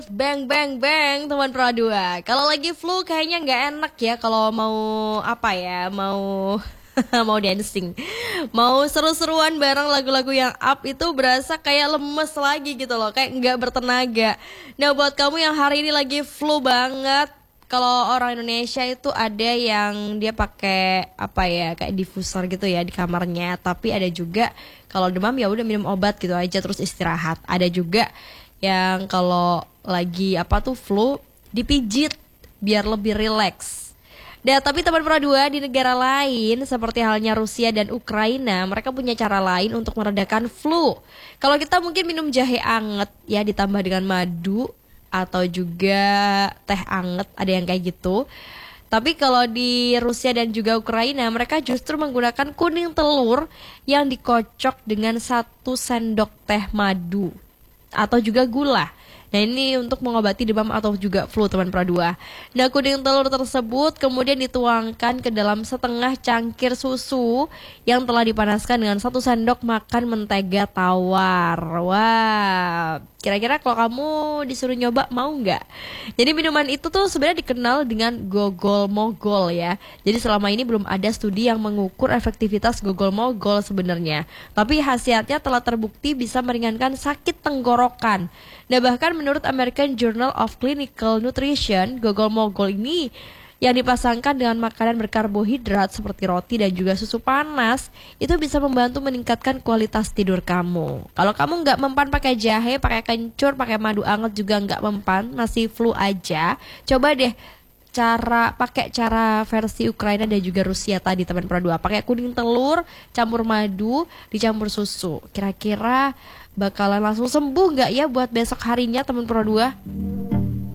Bang bang bang teman Pro 2. Kalau lagi flu kayaknya nggak enak ya kalau mau apa ya, mau mau dancing. Mau seru-seruan bareng lagu-lagu yang up itu berasa kayak lemes lagi gitu loh, kayak nggak bertenaga. Nah, buat kamu yang hari ini lagi flu banget, kalau orang Indonesia itu ada yang dia pakai apa ya, kayak diffuser gitu ya di kamarnya. Tapi ada juga kalau demam ya udah minum obat gitu aja terus istirahat. Ada juga yang kalau lagi apa tuh flu dipijit biar lebih rileks. Dan tapi teman Pro 2 di negara lain seperti halnya Rusia dan Ukraina, mereka punya cara lain untuk meredakan flu. Kalau kita mungkin minum jahe anget ya ditambah dengan madu atau juga teh anget, ada yang kayak gitu. Tapi kalau di Rusia dan juga Ukraina, mereka justru menggunakan kuning telur yang dikocok dengan 1 sendok teh madu atau juga gula. Nah, ini untuk mengobati demam atau juga flu teman Pro 2. Nah, kuning telur tersebut kemudian dituangkan ke dalam setengah cangkir susu yang telah dipanaskan dengan 1 sendok makan mentega tawar. Wah, kira-kira kalau kamu disuruh nyoba mau nggak? Jadi minuman itu tuh sebenarnya dikenal dengan gogol mogol ya. Jadi selama ini belum ada studi yang mengukur efektivitas gogol mogol sebenarnya. Tapi khasiatnya telah terbukti bisa meringankan sakit tenggorokan. Nah, bahkan menurut American Journal of Clinical Nutrition, gogol mogol ini yang dipasangkan dengan makanan berkarbohidrat seperti roti dan juga susu panas itu bisa membantu meningkatkan kualitas tidur kamu. Kalau kamu nggak mempan pakai jahe, pakai kencur, pakai madu anget juga nggak mempan, masih flu aja, coba deh pakai cara versi Ukraina dan juga Rusia tadi teman Pro 2. Pakai kuning telur, campur madu, dicampur susu. Kira-kira bakalan langsung sembuh nggak ya buat besok harinya teman Pro 2?